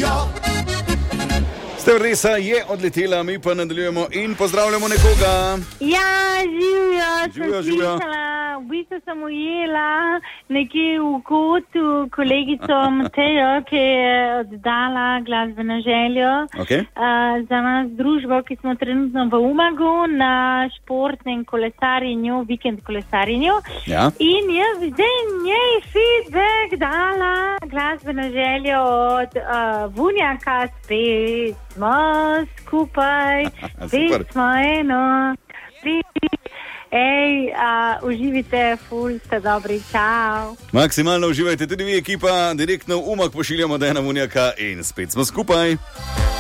Stevardesa je odletela, mi pa nadaljujemo in pozdravljamo nekoga. Ja, Živjo. slišala, v bistvu sem ujela nekje v kotu kolegico Matejo, ki je oddala glasbeno željo Okay. Za nas družbo, ki smo trenutno v Umagu na športnem kolesarjenju, vikend kolesarjenju. Ja. In jaz zdaj njej feedback dala glasbeno željo od Vunjaka, spet smo skupaj, spet smo eno. Uživite, ful ste dobri, čau. Maksimalno uživajte tudi vi, ekipa, direktno v Umag pošiljamo Dejana Vunjaka in spet smo skupaj.